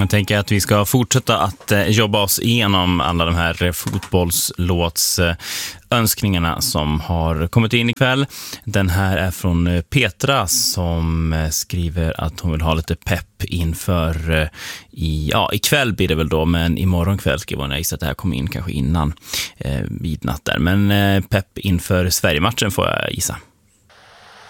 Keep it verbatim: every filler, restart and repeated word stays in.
Jag tänker att vi ska fortsätta att eh, jobba oss igenom alla de här eh, fotbollslåts eh, önskningarna som har kommit in ikväll. Den här är från eh, Petra som eh, skriver att hon vill ha lite pepp inför eh, i, ja, ikväll blir det väl då, men imorgon kväll skriver hon. Jag gissar att det här kommer in kanske innan eh, midnatt där. Men eh, pepp inför Sverige-matchen får jag gissa.